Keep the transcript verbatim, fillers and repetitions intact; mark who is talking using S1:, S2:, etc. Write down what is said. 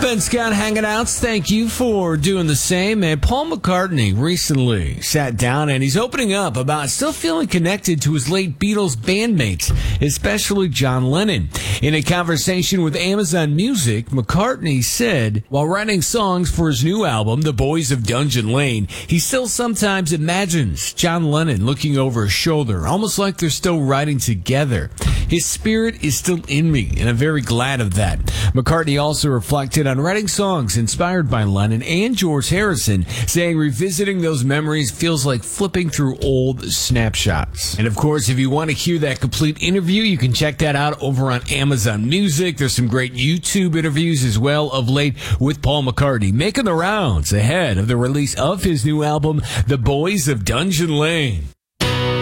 S1: Ben Scott hanging out. Thank you for doing the same. And Paul McCartney recently sat down and he's opening up about still feeling connected to his late Beatles bandmates, especially John Lennon. In a conversation with Amazon Music, McCartney said, while writing songs for his new album, The Boys of Dungeon Lane, he still sometimes imagines John Lennon looking over his shoulder, almost like they're still writing together. His spirit is still in me, and I'm very glad of that. McCartney also reflected on writing songs inspired by Lennon and George Harrison, saying revisiting those memories feels like flipping through old snapshots. And of course, if you want to hear that complete interview, you can check that out over on Amazon Music. There's some great YouTube interviews as well of late with Paul McCartney, making the rounds ahead of the release of his new album, The Boys of Dungeon Lane.